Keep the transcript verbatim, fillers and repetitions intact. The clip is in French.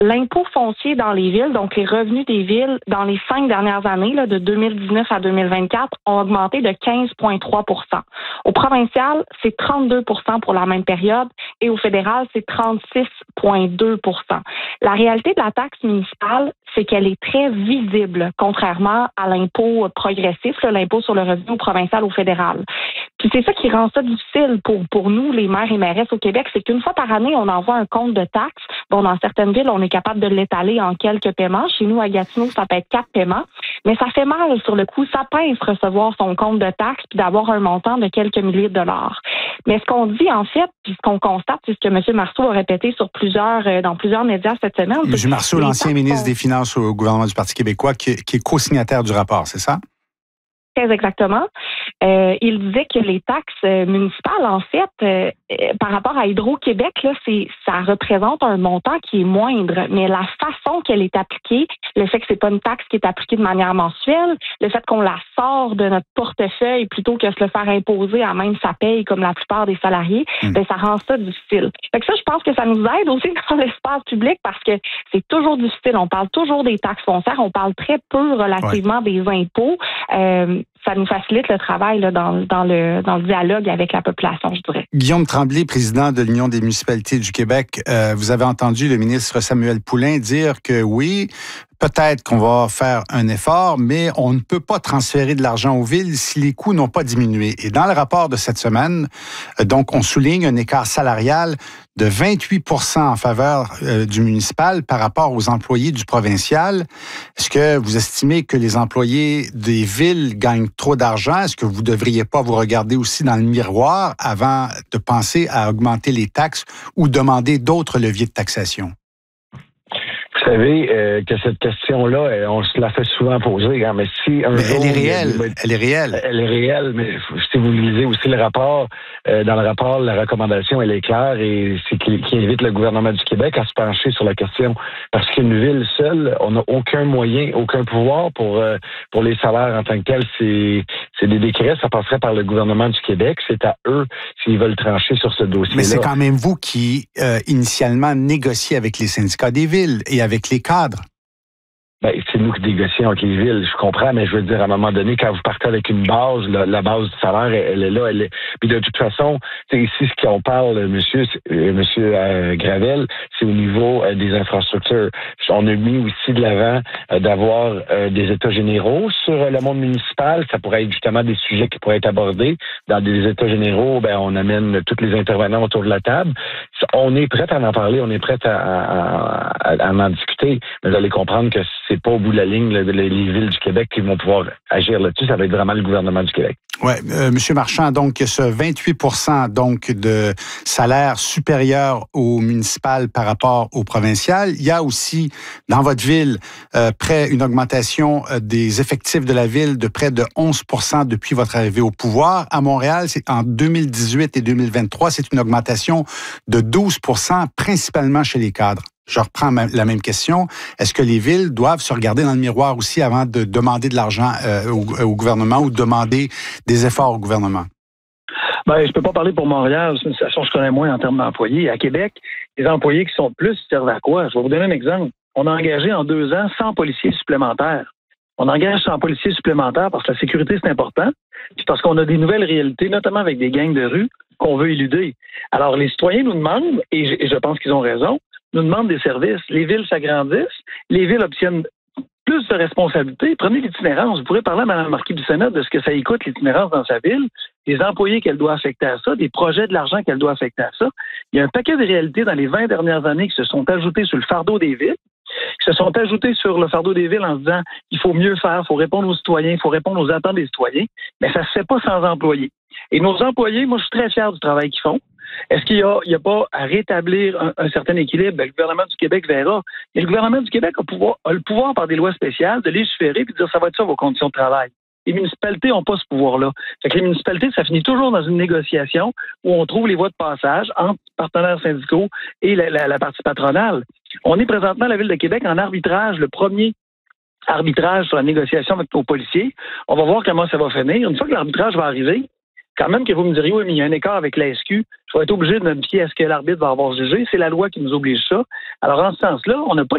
l'impôt foncier dans les villes, donc les revenus des villes, dans les cinq dernières années, là, de deux mille dix-neuf à deux mille vingt-quatre, ont augmenté de quinze virgule trois pour cent. Au provincial, c'est trente-deux pour cent pour la même période et au fédéral, c'est trente-six virgule deux pour cent. La réalité de la taxe municipale, c'est qu'elle est très visible, contrairement à l'impôt progressif, là, l'impôt sur le revenu au provincial, au fédéral. Puis c'est ça qui rend ça difficile pour, pour nous, les maires et mairesses au Québec, c'est qu'une fois par année, on envoie un compte de taxes. Bon, dans certaines villes, on est capable de l'étaler en quelques paiements. Chez nous, à Gatineau, ça peut être quatre paiements. Mais ça fait mal sur le coup. Ça pince recevoir son compte de taxes puis d'avoir un montant de quelques milliers de dollars. Mais ce qu'on dit, en fait, puis ce qu'on constate, c'est ce que M. Marceau a répété sur plusieurs, euh, dans plusieurs médias cette semaine. M. Marceau, l'ancien ministre des Finances au gouvernement du Parti québécois, qui, qui est co-signataire du rapport, c'est ça? Très exactement. Euh, il disait que les taxes euh, municipales, en fait, euh, euh, par rapport à Hydro-Québec, là, c'est, ça représente un montant qui est moindre, mais la façon qu'elle est appliquée, le fait que c'est pas une taxe qui est appliquée de manière mensuelle, le fait qu'on la sort de notre portefeuille plutôt que de se le faire imposer à même sa paye comme la plupart des salariés, mmh. ben ça rend ça difficile. Fait que ça, je pense que ça nous aide aussi dans l'espace public parce que c'est toujours difficile. On parle toujours des taxes foncières, on parle très peu relativement ouais. des impôts. Euh, ça nous facilite le travail là, dans, dans, le, dans le dialogue avec la population, je dirais. Guillaume Tremblay, président de l'Union des municipalités du Québec, euh, vous avez entendu le ministre Samuel Poulin dire que oui, peut-être qu'on va faire un effort, mais on ne peut pas transférer de l'argent aux villes si les coûts n'ont pas diminué. Et dans le rapport de cette semaine, donc, on souligne un écart salarial de vingt-huit pour cent en faveur euh, du municipal par rapport aux employés du provincial. Est-ce que vous estimez que les employés des villes gagnent trop d'argent? Est-ce que vous ne devriez pas vous regarder aussi dans le miroir avant de penser à augmenter les taxes ou demander d'autres leviers de taxation? Vous savez euh, que cette question-là, on se la fait souvent poser. Hein, mais si un mais jour, elle est réelle. Il, elle est réelle. Elle est réelle, mais si vous lisez aussi le rapport, euh, dans le rapport, la recommandation, elle est claire et c'est qui, qui invite le gouvernement du Québec à se pencher sur la question. Parce qu'une ville seule, on n'a aucun moyen, aucun pouvoir pour euh, pour les salaires en tant que tels. C'est, c'est des décrets, ça passerait par le gouvernement du Québec. C'est à eux s'ils veulent trancher sur ce dossier-là. Mais c'est quand même vous qui, euh, initialement, négociez avec les syndicats des villes et avec les cadres. Ben, c'est nous qui négocions avec les villes, je comprends, mais je veux dire, à un moment donné, quand vous partez avec une base, la, la base du salaire, elle, elle est là, elle est. Puis de toute façon, c'est ici ce qu'on parle, monsieur, euh, monsieur euh, Gravel, c'est au niveau euh, des infrastructures. On a mis aussi de l'avant euh, d'avoir euh, des états généraux sur euh, le monde municipal. Ça pourrait être justement des sujets qui pourraient être abordés. Dans des états généraux, ben on amène tous les intervenants autour de la table. On est prêt à en parler, on est prêt à, à, à, à en discuter, mais vous allez comprendre que c'est pas au bout de la ligne là, les, les villes du Québec qui vont pouvoir agir là-dessus. Ça va être vraiment le gouvernement du Québec. Oui, euh, M. Marchand, donc ce vingt-huit pour cent donc de salaire supérieur au municipal par rapport au provincial. Il y a aussi dans votre ville euh, près une augmentation euh, des effectifs de la ville de près de onze pour cent depuis votre arrivée au pouvoir. À Montréal, c'est en deux mille dix-huit et deux mille vingt-trois, c'est une augmentation de douze pour cent, principalement chez les cadres. Je reprends la même question. Est-ce que les villes doivent se regarder dans le miroir aussi avant de demander de l'argent euh, au, au gouvernement ou de demander des efforts au gouvernement? Ben, je peux pas parler pour Montréal. C'est une situation que je connais moins en termes d'employés. À Québec, les employés qui sont plus servent à quoi? Je vais vous donner un exemple. On a engagé en deux ans cent policiers supplémentaires. On engage cent policiers supplémentaires parce que la sécurité, c'est important. Puis parce qu'on a des nouvelles réalités, notamment avec des gangs de rue, qu'on veut éluder. Alors, les citoyens nous demandent, et je pense qu'ils ont raison, nous demandent des services. Les villes s'agrandissent, les villes obtiennent plus de responsabilités. Prenez l'itinérance. Vous pourrez parler à Mme Marquis du Sénat de ce que ça y coûte l'itinérance dans sa ville, des employés qu'elle doit affecter à ça, des projets de l'argent qu'elle doit affecter à ça. Il y a un paquet de réalités dans les vingt dernières années qui se sont ajoutées sur le fardeau des villes, qui se sont ajoutées sur le fardeau des villes en se disant il faut mieux faire, il faut répondre aux citoyens, il faut répondre aux attentes des citoyens, mais ça ne se fait pas sans employés. Et nos employés, moi, je suis très fier du travail qu'ils font. Est-ce qu'il y a, il y a pas à rétablir un, un certain équilibre? Ben, le gouvernement du Québec verra. Et le gouvernement du Québec a, pouvoir, a le pouvoir, par des lois spéciales, de légiférer et de dire ça va être ça vos conditions de travail. Les municipalités n'ont pas ce pouvoir-là. Fait que les municipalités, ça finit toujours dans une négociation où on trouve les voies de passage entre partenaires syndicaux et la, la, la partie patronale. On est présentement à la Ville de Québec en arbitrage, le premier arbitrage sur la négociation avec nos policiers. On va voir comment ça va finir. Une fois que l'arbitrage va arriver, quand même que vous me diriez, oui, mais il y a un écart avec la S Q, je vais être obligé de me fier à ce que l'arbitre va avoir jugé. C'est la loi qui nous oblige ça. Alors, en ce sens-là, on n'a pas